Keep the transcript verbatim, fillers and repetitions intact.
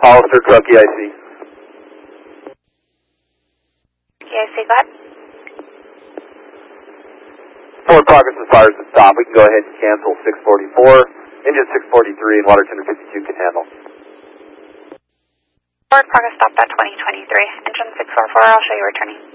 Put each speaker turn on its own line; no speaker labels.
Hollister truck E I C.
E I C, go ahead.
Ford Progress as far as the stop. We can go ahead and cancel six forty-four. Engine six forty-three and water tender fifty-two can handle.
Ford Progress stopped at twenty twenty-three. Engine six forty-four, I'll show you returning.